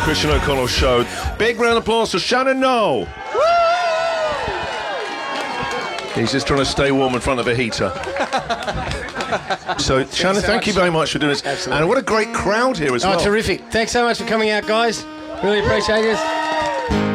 Christian O'Connell Show. Big round of applause for Shannon Noel. He's just trying to stay warm in front of a heater. So, Shannon, thank you very much for doing this. Absolutely. And what a great crowd here as well. Oh, terrific. Thanks so much for coming out, guys. Really appreciate it.